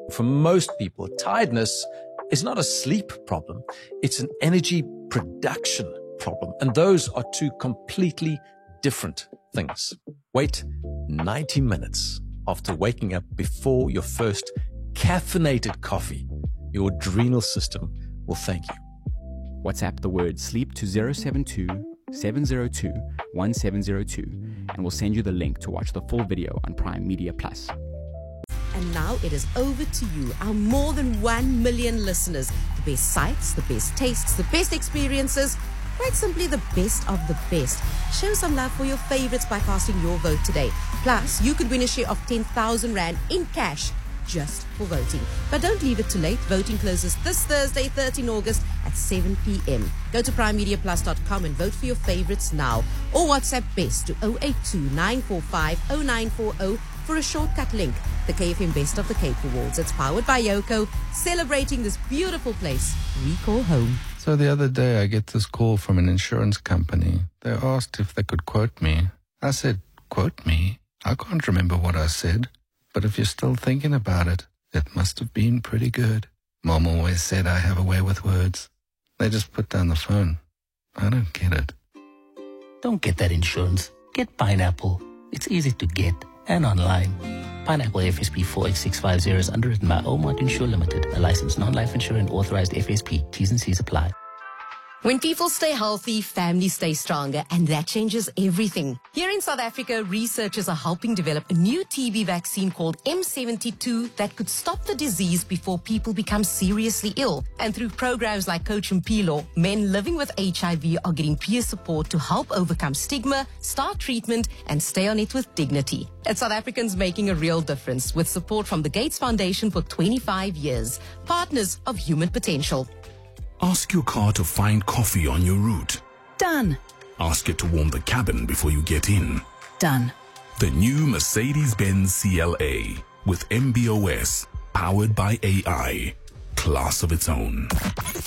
For most people, tiredness is not a sleep problem. It's an energy production problem. And those are two completely different things. Wait 90 minutes after waking up before your first caffeinated coffee. Your adrenal system will thank you. WhatsApp the word sleep to 072 702 1702 and we'll send you the link to watch the full video on Prime Media Plus. And now it is over to you, our more than 1 million listeners. The best sites, the best tastes, the best experiences, quite simply the best of the best. Show some love for your favorites by casting your vote today. Plus, you could win a share of 10,000 Rand in cash just for voting. But don't leave it too late. Voting closes this Thursday, 13 August at 7 p.m. Go to primemediaplus.com and vote for your favorites now. Or WhatsApp BEST to 082 945 0940 for a shortcut link. The KFM Best of the Cape Awards. It's powered by Yoko, celebrating this beautiful place we call home. So the other day I get this call from an insurance company. They asked if they could quote me. I said, quote me? I can't remember what I said. But if you're still thinking about it, it must have been pretty good. Mom always said I have a way with words. They just put down the phone. I don't get it. Don't get that insurance. Get Pineapple. It's easy to get and online. Pineapple FSP 48650 is underwritten by Omart Insure Limited, a licensed non-life insurer and authorized FSP. T's and C's apply. When people stay healthy, families stay stronger, and that changes everything. Here in South Africa, researchers are helping develop a new TB vaccine called M72 that could stop the disease before people become seriously ill. And through programs like Coach Mpilo, men living with HIV are getting peer support to help overcome stigma, start treatment, and stay on it with dignity. It's South Africans making a real difference with support from the Gates Foundation for 25 years. Partners of Human Potential. Ask your car to find coffee on your route. Done. Ask it to warm the cabin before you get in. Done. The new Mercedes-Benz CLA with MBOS, powered by AI. Class of its own.